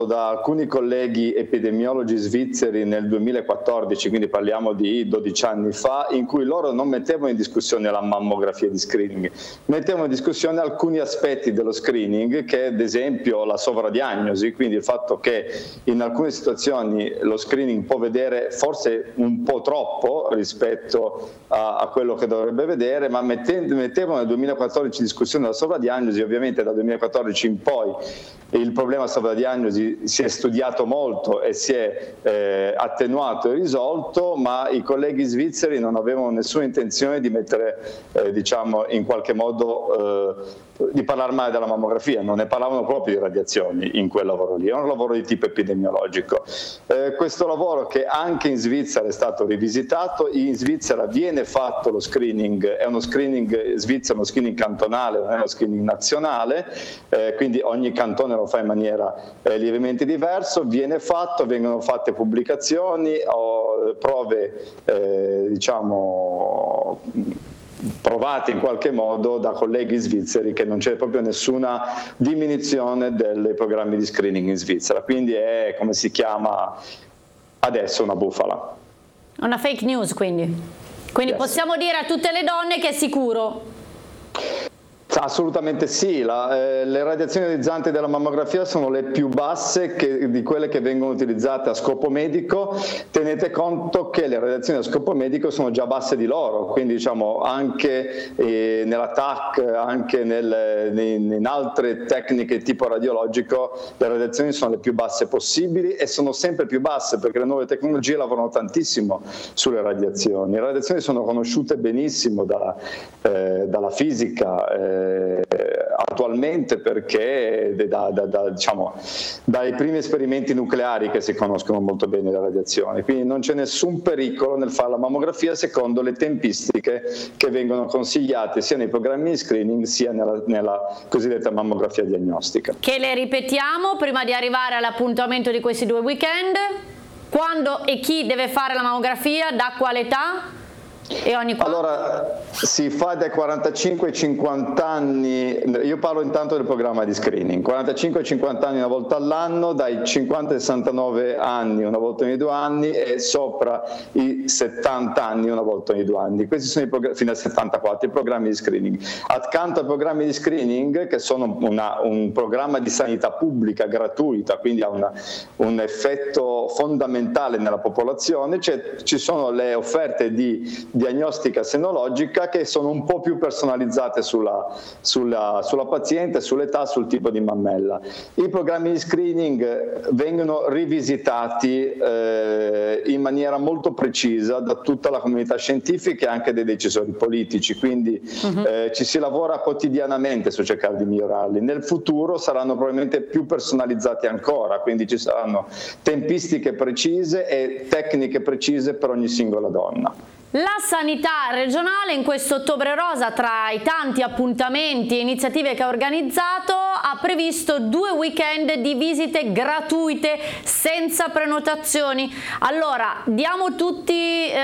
da alcuni colleghi epidemiologi svizzeri nel 2014, quindi parliamo di 12 anni fa, in cui loro non mettevano in discussione la mammografia di screening, mettevano in discussione alcuni aspetti dello screening, che ad esempio la sovradiagnosi, quindi il fatto che in alcune situazioni lo screening può vedere forse un po' troppo rispetto a quello che dovrebbe vedere, ma mettevano nel 2014 in discussione la sovradiagnosi. Ovviamente dal 2014 in poi il problema sovradiagnosi si è studiato molto e si è attenuato e risolto, ma i colleghi svizzeri non avevano nessuna intenzione di mettere, diciamo, in qualche modo di parlare male della mammografia, non ne parlavano proprio di radiazioni in quel lavoro lì, è un lavoro di tipo epidemiologico. Questo lavoro, che anche in Svizzera è stato rivisitato, in Svizzera viene fatto lo screening, è uno screening svizzero, uno screening cantonale, non è uno screening nazionale, quindi ogni cantone lo fa in maniera lievemente diversa, viene fatto, vengono fatte pubblicazioni o prove, diciamo, provate in qualche modo da colleghi svizzeri, che non c'è proprio nessuna diminuzione dei programmi di screening in Svizzera, quindi è, come si chiama adesso, una bufala. Una fake news, quindi yes. Possiamo dire a tutte le donne che è sicuro? Assolutamente sì, le radiazioni ionizzanti della mammografia sono le più basse di quelle che vengono utilizzate a scopo medico. Tenete conto che le radiazioni a scopo medico sono già basse di loro, quindi diciamo anche nella TAC, anche in altre tecniche tipo radiologico, le radiazioni sono le più basse possibili e sono sempre più basse perché le nuove tecnologie lavorano tantissimo sulle radiazioni. Le radiazioni sono conosciute benissimo dalla fisica, attualmente, perché diciamo, dai primi esperimenti nucleari che si conoscono molto bene le radiazioni, quindi non c'è nessun pericolo nel fare la mammografia secondo le tempistiche che vengono consigliate sia nei programmi di screening sia nella cosiddetta mammografia diagnostica. Che le ripetiamo prima di arrivare all'appuntamento di questi 2 weekend: quando e chi deve fare la mammografia, da quale età? E ogni quanto? Allora, si fa dai 45 ai 50 anni, io parlo intanto del programma di screening, 45 ai 50 anni una volta all'anno, dai 50 ai 69 anni una volta ogni 2 anni e sopra i 70 anni una volta ogni 2 anni. Questi sono fino al 74 i programmi di screening. Accanto ai programmi di screening, che sono un programma di sanità pubblica gratuita, quindi ha un effetto fondamentale nella popolazione, ci sono le offerte di diagnostica senologica che sono un po' più personalizzate sulla paziente, sull'età, sul tipo di mammella. I programmi di screening vengono rivisitati in maniera molto precisa da tutta la comunità scientifica e anche dei decisori politici, quindi ci si lavora quotidianamente su cercare di migliorarli. Nel futuro saranno probabilmente più personalizzati ancora, quindi ci saranno tempistiche precise e tecniche precise per ogni singola donna. La sanità regionale in questo Ottobre Rosa, tra i tanti appuntamenti e iniziative che ha organizzato, ha previsto 2 weekend di visite gratuite senza prenotazioni. Allora, diamo tutte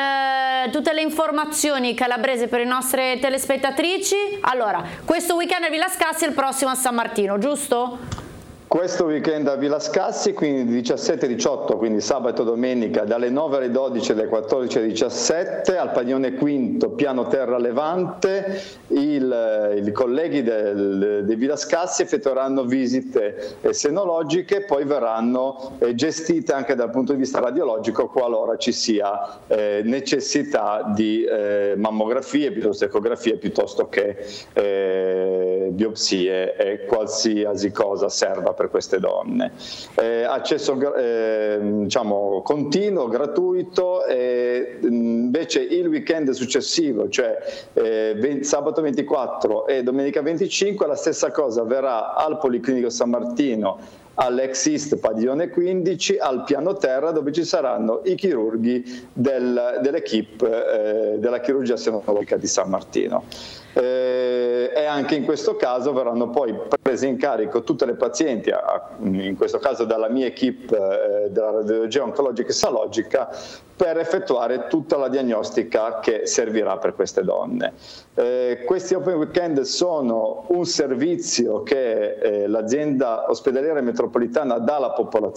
le informazioni calabrese per le nostre telespettatrici. Allora, questo weekend a Villa Scassi e il prossimo a San Martino, giusto? Questo weekend a Villa Scassi, quindi 17 e 18, quindi sabato e domenica, dalle 9 alle 12 e dalle 14 alle 17, al padiglione quinto, piano terra Levante, i colleghi di Villa Scassi effettueranno visite senologiche, poi verranno gestite anche dal punto di vista radiologico qualora ci sia necessità di mammografie, piuttosto ecografie, piuttosto che biopsie e qualsiasi cosa serva per queste donne. Accesso diciamo continuo, gratuito, e invece il weekend successivo, cioè sabato 24 e domenica 25, la stessa cosa avverrà al Policlinico San Martino, all'ex IST padiglione 15, al piano terra, dove ci saranno i chirurghi dell'equipe della chirurgia senologica di San Martino. E anche in questo caso verranno poi prese in carico tutte le pazienti, in questo caso dalla mia equipe della radiologia oncologica e salogica, per effettuare tutta la diagnostica che servirà per queste donne. Questi Open Weekend sono un servizio che l'azienda ospedaliera metropolitana dà alla popolazione